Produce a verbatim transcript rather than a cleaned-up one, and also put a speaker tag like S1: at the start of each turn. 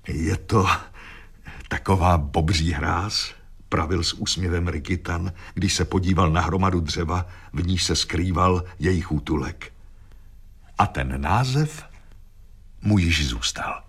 S1: Je to taková bobří hráz, pravil s úsměvem Rikitan, když se podíval na hromadu dřeva, v níž se skrýval jejich útulek. A ten název mu již zůstal.